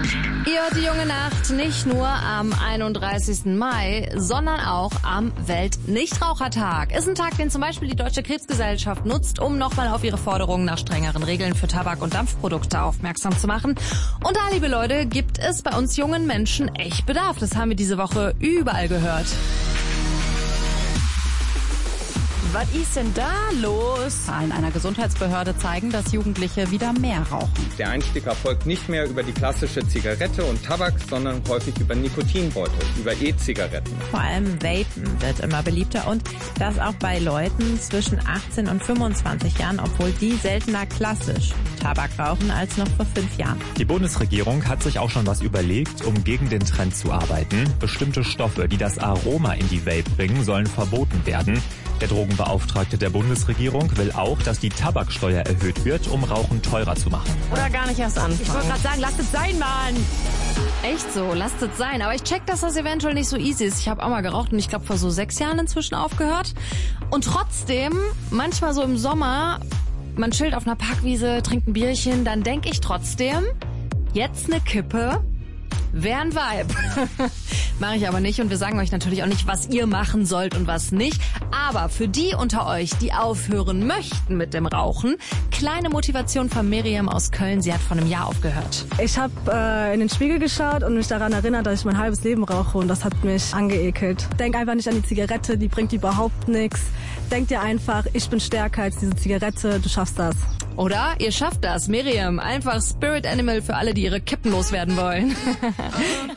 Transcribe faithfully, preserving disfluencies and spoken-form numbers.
Ihr hört die junge Nacht nicht nur am einunddreißigsten Mai, sondern auch am Welt-Nichtrauchertag. Ist ein Tag, den zum Beispiel die Deutsche Krebsgesellschaft nutzt, um nochmal auf ihre Forderungen nach strengeren Regeln für Tabak- und Dampfprodukte aufmerksam zu machen. Und da, liebe Leute, gibt es bei uns jungen Menschen echt Bedarf. Das haben wir diese Woche überall gehört. Was ist denn da los? Zahlen einer Gesundheitsbehörde zeigen, dass Jugendliche wieder mehr rauchen. Der Einstieg erfolgt nicht mehr über die klassische Zigarette und Tabak, sondern häufig über Nikotinbeutel, über E-Zigaretten. Vor allem Vapen wird immer beliebter und das auch bei Leuten zwischen achtzehn und fünfundzwanzig Jahren, obwohl die seltener klassisch Tabak rauchen als noch vor fünf Jahren. Die Bundesregierung hat sich auch schon was überlegt, um gegen den Trend zu arbeiten. Bestimmte Stoffe, die das Aroma in die Vape bringen, sollen verboten werden. Der Drogenbeauftragte der Bundesregierung will auch, dass die Tabaksteuer erhöht wird, um Rauchen teurer zu machen. Oder gar nicht erst anfangen. Ich wollte gerade sagen, lasst es sein, Mann! Echt so, lasst es sein. Aber ich check, dass das eventuell nicht so easy ist. Ich habe auch mal geraucht und ich glaube vor so sechs Jahren inzwischen aufgehört. Und trotzdem, manchmal so im Sommer, man chillt auf einer Parkwiese, trinkt ein Bierchen, dann denke ich trotzdem, jetzt eine Kippe wäre ein Vibe. Mache ich aber nicht und wir sagen euch natürlich auch nicht, was ihr machen sollt und was nicht. Aber für die unter euch, die aufhören möchten mit dem Rauchen, kleine Motivation von Miriam aus Köln. Sie hat vor einem Jahr aufgehört. Ich habe äh, in den Spiegel geschaut und mich daran erinnert, dass ich mein halbes Leben rauche und das hat mich angeekelt. Denk einfach nicht an die Zigarette, die bringt überhaupt nichts. Denk dir einfach, ich bin stärker als diese Zigarette, du schaffst das. Oder? Ihr schafft das. Miriam, einfach Spirit Animal für alle, die ihre Kippen loswerden wollen.